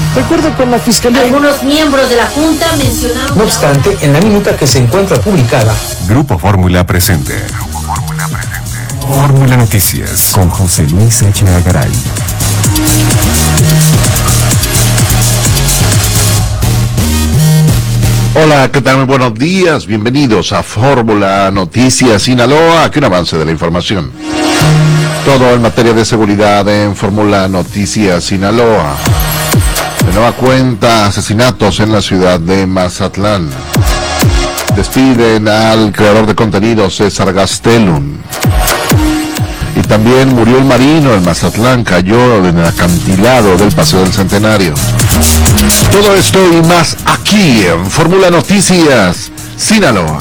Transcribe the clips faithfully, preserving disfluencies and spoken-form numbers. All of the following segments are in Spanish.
De acuerdo con la Fiscalía, algunos miembros de la Junta mencionaron... No obstante, en la minuta que se encuentra publicada, Grupo Fórmula presente. Grupo Fórmula presente. Fórmula Noticias con José Luis Echeagaray. Hola, ¿qué tal? Muy buenos días. Bienvenidos a Fórmula Noticias Sinaloa. Aquí un avance de la información. Todo en materia de seguridad en Fórmula Noticias Sinaloa. De nueva cuenta, asesinatos en la ciudad de Mazatlán. Despiden al creador de contenido César Gastelum. Y también murió el marino en Mazatlán, cayó en el acantilado del Paseo del Centenario. Todo esto y más aquí en Fórmula Noticias Sinaloa.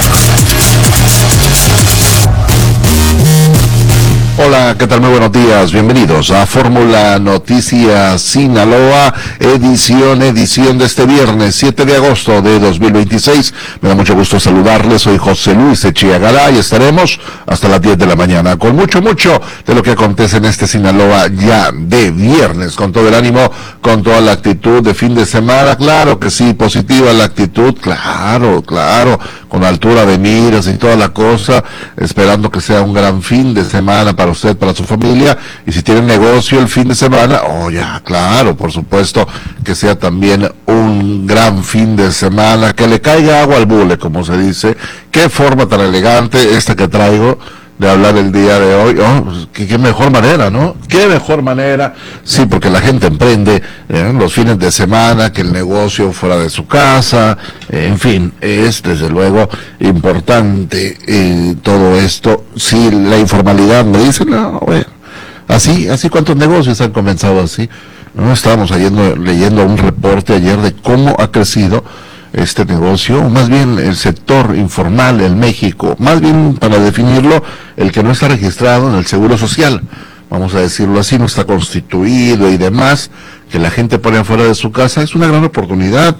Hola, ¿qué tal? Muy buenos días, bienvenidos a Fórmula Noticias Sinaloa, edición, edición de este viernes, siete de agosto de dos mil veintiséis. Me da mucho gusto saludarles, soy José Luis Echeagaray y estaremos hasta las diez de la mañana con mucho, mucho de lo que acontece en este Sinaloa ya de viernes, con todo el ánimo, con toda la actitud de fin de semana. Claro que sí, positiva la actitud, claro, claro, con altura de miras y toda la cosa, esperando que sea un gran fin de semana para usted, para su familia, y si tiene negocio el fin de semana, oh ya, claro, por supuesto, que sea también un gran fin de semana, que le caiga agua al bule, como se dice. Qué forma tan elegante esta que traigo de hablar el día de hoy. Oh, pues, qué, qué mejor manera, ¿no? Qué mejor manera, sí, porque la gente emprende eh, los fines de semana, que el negocio fuera de su casa, eh, en fin, es desde luego importante eh, todo esto. Sí, la informalidad, me dicen, no, bueno, así, así cuántos negocios han comenzado así. No, estábamos leyendo, leyendo un reporte ayer de cómo ha crecido este negocio, o más bien el sector informal en México, más bien para definirlo, el que no está registrado en el Seguro Social, vamos a decirlo así, no está constituido y demás, que la gente pone afuera de su casa. Es una gran oportunidad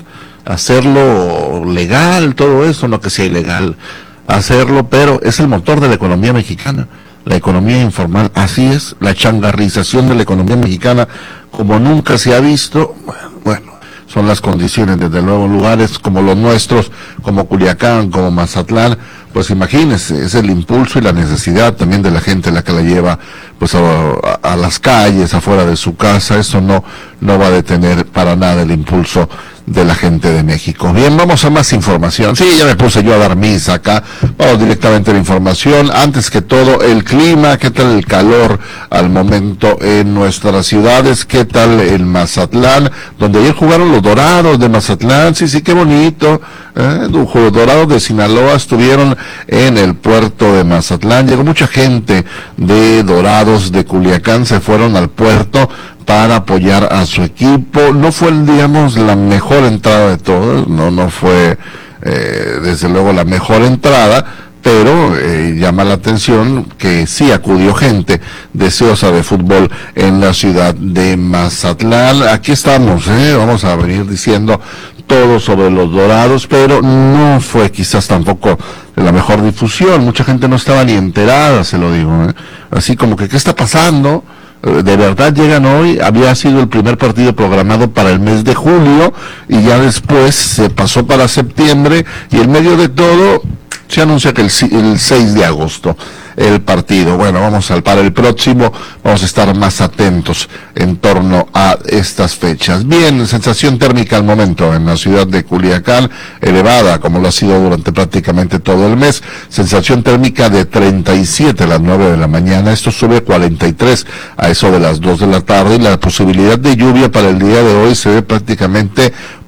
hacerlo legal, todo eso, no que sea ilegal, hacerlo, pero es el motor de la economía mexicana, la economía informal, así es, la changarrización de la economía mexicana, como nunca se ha visto. Bueno, bueno, son las condiciones, desde luego, lugares como los nuestros, como Culiacán, como Mazatlán, pues imagínense, es el impulso y la necesidad también de la gente la que la lleva pues a, a, a las calles, afuera de su casa. Eso no, no va a detener para nada el impulso de la gente de México. Bien, vamos a más información. Sí, ya me puse yo a dar misa acá. Vamos directamente a la información. Antes que todo, el clima, ¿qué tal el calor al momento en nuestras ciudades? ¿Qué tal el Mazatlán? Donde ayer jugaron los Dorados de Mazatlán. Sí, sí, qué bonito. ¿Eh? Los Dorados de Sinaloa estuvieron en el puerto de Mazatlán. Llegó mucha gente de Dorados de Culiacán, se fueron al puerto para apoyar a su equipo. No fue, digamos, la mejor entrada de todas, no, no fue, eh, desde luego la mejor entrada, pero eh, llama la atención que sí acudió gente deseosa de fútbol en la ciudad de Mazatlán. Aquí estamos, ¿eh? Vamos a venir diciendo todo sobre los Dorados, pero no fue quizás tampoco de la mejor difusión. Mucha gente no estaba ni enterada, se lo digo, ¿eh? Así como que, ¿qué está pasando? De verdad llegan hoy. Había sido el primer partido programado para el mes de julio y ya después se pasó para septiembre, y en medio de todo se anuncia que el, el seis de agosto el partido. Bueno, vamos al para el próximo, vamos a estar más atentos en torno a estas fechas. Bien, sensación térmica al momento en la ciudad de Culiacán, elevada como lo ha sido durante prácticamente todo el mes. Sensación térmica de treinta y siete a las nueve de la mañana, esto sube a cuarenta y tres a eso de las dos de la tarde, y la posibilidad de lluvia para el día de hoy se ve prácticamente,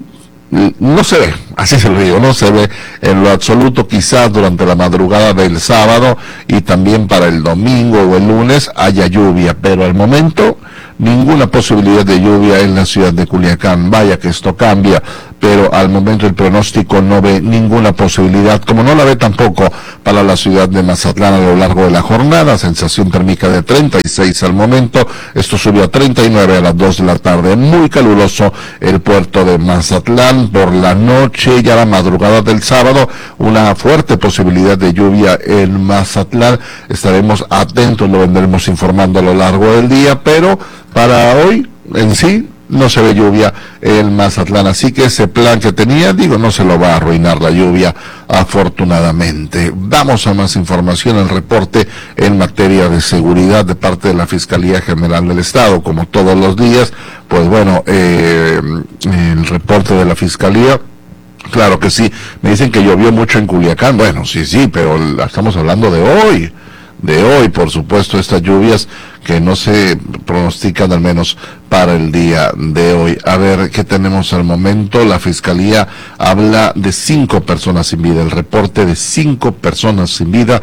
no se ve, así se lo digo, no se ve en lo absoluto. Quizás durante la madrugada del sábado y también para el domingo o el lunes haya lluvia, pero al momento ninguna posibilidad de lluvia en la ciudad de Culiacán. Vaya que esto cambia, pero al momento el pronóstico no ve ninguna posibilidad, como no la ve tampoco para la ciudad de Mazatlán a lo largo de la jornada. Sensación térmica de treinta y seis al momento, esto subió a treinta y nueve a las dos de la tarde. Muy caluroso el puerto de Mazatlán. Por la noche, ya la madrugada del sábado, una fuerte posibilidad de lluvia en Mazatlán. Estaremos atentos, lo vendremos informando a lo largo del día, pero para hoy en sí no se ve lluvia en Mazatlán, así que ese plan que tenía, digo, no se lo va a arruinar la lluvia, afortunadamente. Vamos a más información, el reporte en materia de seguridad de parte de la Fiscalía General del Estado, como todos los días, pues bueno, eh, el reporte de la Fiscalía. Claro que sí, me dicen que llovió mucho en Culiacán, bueno, sí, sí, pero estamos hablando de hoy, de hoy, por supuesto, estas lluvias que no se pronostican al menos para el día de hoy. A ver, ¿qué tenemos al momento? La Fiscalía habla de cinco personas sin vida, el reporte de cinco personas sin vida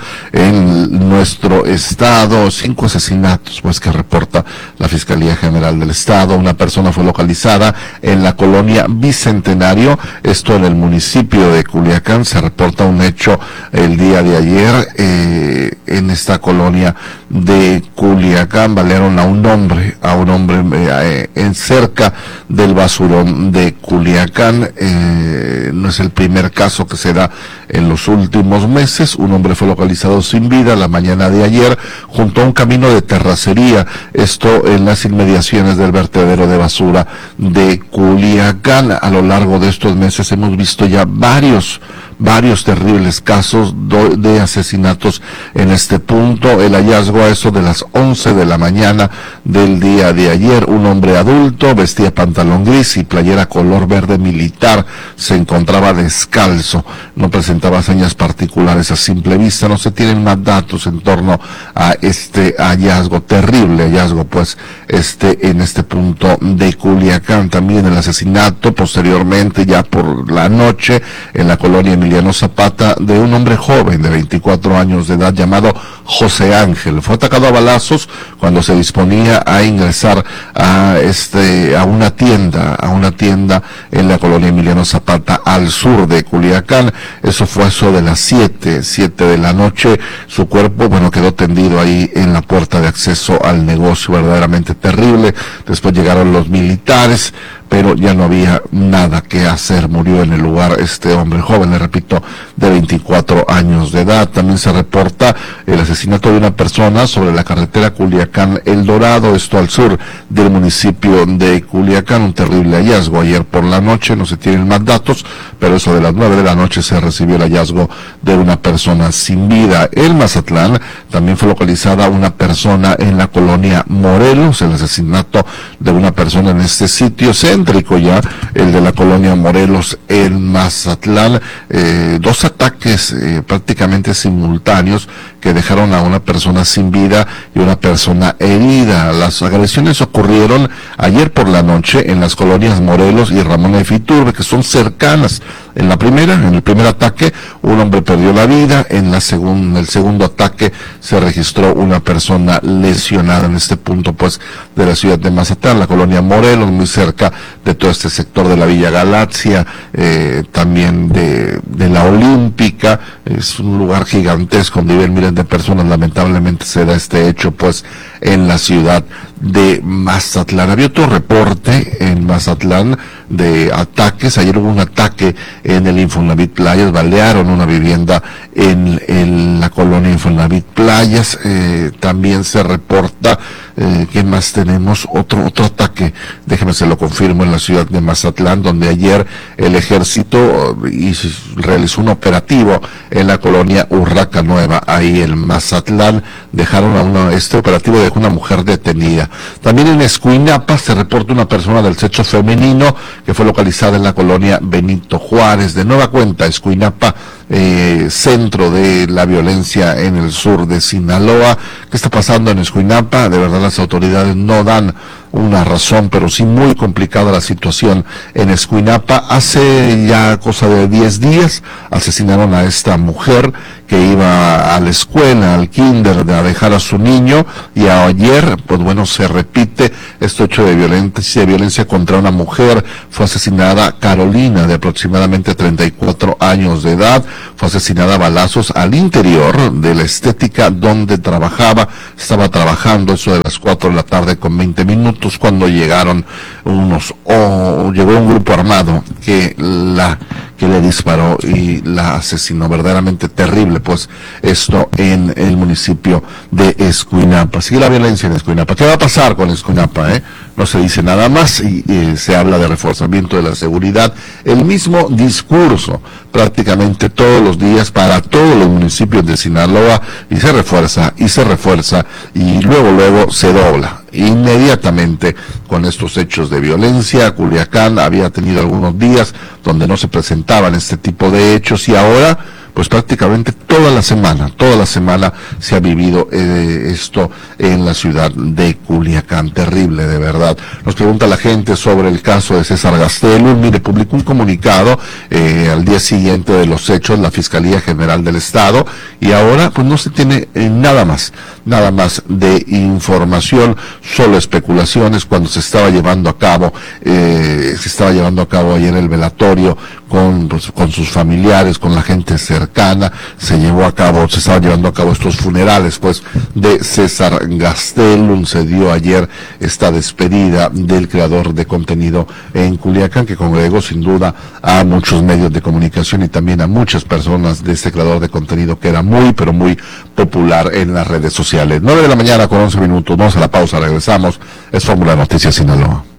en nuestro estado, cinco asesinatos, pues que reporta la Fiscalía General del Estado. Una persona fue localizada en la colonia Bicentenario, esto en el municipio de Culiacán. Se reporta un hecho el día de ayer eh, en esta colonia de Culiacán. Balearon a un hombre, a un hombre eh, en cerca del basurón de Culiacán. Eh, no es el primer caso que se da en los últimos meses. Un hombre fue localizado sin vida la mañana de ayer junto a un camino de terracería, esto en las inmediaciones del vertedero de basura de Culiacán. A lo largo de estos meses hemos visto ya varios varios terribles casos de asesinatos en este punto. El hallazgo a eso de las once de la mañana del día de ayer, un hombre adulto, vestía pantalón gris y playera color verde militar, se encontraba descalzo, no presentaba señas particulares a simple vista. No se tienen más datos en torno a este hallazgo, terrible hallazgo pues este en este punto de Culiacán. También el asesinato posteriormente ya por la noche en la colonia Emiliano Zapata de un hombre joven de veinticuatro años de edad llamado José Ángel. Fue atacado a balazos cuando se disponía a ingresar a este a una tienda, a una tienda en la colonia Emiliano Zapata al sur de Culiacán. Eso fue eso de las siete, siete de la noche. Su cuerpo, bueno, quedó tendido ahí en la puerta de acceso al negocio, verdaderamente terrible. Después llegaron los militares, pero ya no había nada que hacer. Murió en el lugar este hombre joven, le repito, de veinticuatro años de edad. También se reporta el asesinato de una persona sobre la carretera Culiacán-El Dorado, esto al sur del municipio de Culiacán. Un terrible hallazgo ayer por la noche, no se tienen más datos, pero eso de las nueve de la noche se recibió el hallazgo de una persona sin vida. En Mazatlán también fue localizada una persona en la colonia Morelos, el asesinato de una persona en este sitio céntrico ya, el de la colonia Morelos en Mazatlán. Eh, dos ataques eh, prácticamente simultáneos que dejaron a una persona sin vida y una persona herida. Las agresiones ocurrieron ayer por la noche en las colonias Morelos y Ramón F. Iturbe, que son cercanas. En la primera, en el primer ataque, un hombre perdió la vida. En la segunda, el segundo ataque se registró una persona lesionada en este punto, pues, de la ciudad de Mazatlán, la colonia Morelos, muy cerca de todo este sector de la Villa Galaxia, eh, también de, de la Olímpica. Es un lugar gigantesco donde viven miles de personas. Lamentablemente se da este hecho, pues, en la ciudad de Mazatlán. Había otro reporte en Mazatlán de ataques. Ayer hubo un ataque en el Infonavit Playas, balearon una vivienda en, en la colonia Infonavit Playas. Eh, también se reporta, eh, ¿qué más tenemos? Otro, otro ataque, déjeme se lo confirmo, en la ciudad de Mazatlán, donde ayer el ejército hizo, realizó un operativo en la colonia Urraca Nueva, ahí en Mazatlán. Dejaron a una, este operativo dejó una mujer detenida. También en Escuinapa se reporta una persona del sexo femenino que fue localizada en la colonia Benito Juárez. De nueva cuenta, Escuinapa, eh, centro de la violencia en el sur de Sinaloa. ¿Qué está pasando en Escuinapa? De verdad las autoridades no dan una razón, pero sí muy complicada la situación en Escuinapa. Hace ya cosa de diez días asesinaron a esta mujer que iba a la escuela, al kinder, a dejar a su niño, y ayer, pues bueno, se repite este hecho de violencia, de violencia contra una mujer. Fue asesinada Carolina, de aproximadamente treinta y cuatro años de edad. Fue asesinada a balazos al interior de la estética donde trabajaba. Estaba trabajando eso de las cuatro de la tarde con veinte minutos cuando llegaron unos, oh, llegó un grupo armado que la que le disparó y la asesinó. Verdaderamente terrible, pues, esto en el municipio de Escuinapa. Sigue la violencia en Escuinapa. ¿Qué va a pasar con Escuinapa, eh? no se dice nada más y, y se habla de reforzamiento de la seguridad. El mismo discurso prácticamente todos los días para todos los municipios de Sinaloa, y se refuerza y se refuerza y luego luego se dobla inmediatamente con estos hechos de violencia. Culiacán había tenido algunos días donde no se presentaban este tipo de hechos y ahora pues prácticamente toda la semana, toda la semana se ha vivido eh, esto en la ciudad de Culiacán. Terrible, de verdad. Nos pregunta la gente sobre el caso de César Gastelum. Mire, publicó un comunicado eh, al día siguiente de los hechos la Fiscalía General del Estado y ahora pues no se tiene eh, nada más, nada más de información, solo especulaciones cuando se estaba llevando a cabo, eh, se estaba llevando a cabo ayer el velatorio con, pues, con sus familiares, con la gente cercana, se llevó a cabo, se estaban llevando a cabo estos funerales, pues, de César Gastelum. Se dio ayer esta despedida del creador de contenido en Culiacán, que congregó sin duda a muchos medios de comunicación y también a muchas personas de este creador de contenido que era muy, pero muy popular en las redes sociales. nueve de la mañana con once minutos, vamos a la pausa, regresamos, es Fórmula Noticias Sinaloa.